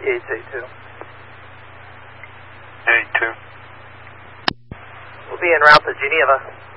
EH82. 82. We'll be en route to Geneva.